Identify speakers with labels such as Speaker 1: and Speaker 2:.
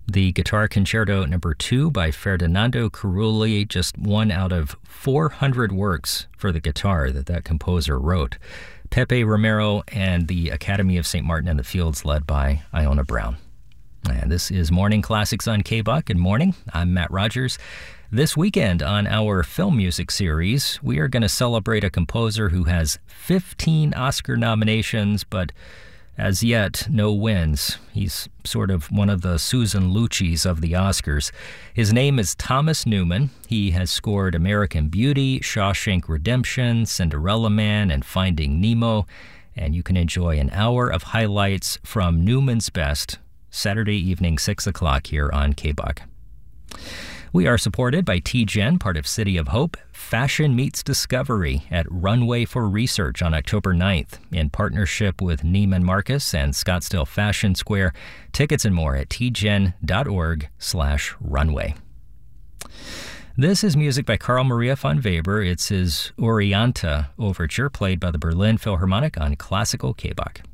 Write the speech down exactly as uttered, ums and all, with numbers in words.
Speaker 1: The Guitar Concerto Number two by Ferdinando Carulli, just one out of four hundred works for the guitar that that composer wrote. Pepe Romero and the Academy of Saint Martin in the Fields, led by Iona Brown. And this is Morning Classics on K-Buck. Good morning. I'm Matt Rogers. This weekend on our film music series, we are going to celebrate a composer who has fifteen Oscar nominations, but as yet, no wins. He's sort of one of the Susan Lucci's of the Oscars. His name is Thomas Newman. He has scored American Beauty, Shawshank Redemption, Cinderella Man, and Finding Nemo. And you can enjoy an hour of highlights from Newman's best Saturday evening, six o'clock here on K-Buck. We are supported by T-Gen, part of City of Hope. Fashion Meets Discovery at Runway for Research on October ninth in partnership with Neiman Marcus and Scottsdale Fashion Square. Tickets and more at tgen.org slash runway. This is music by Carl Maria von Weber. It's his Orianta Overture, played by the Berlin Philharmonic on Classical K-Buck.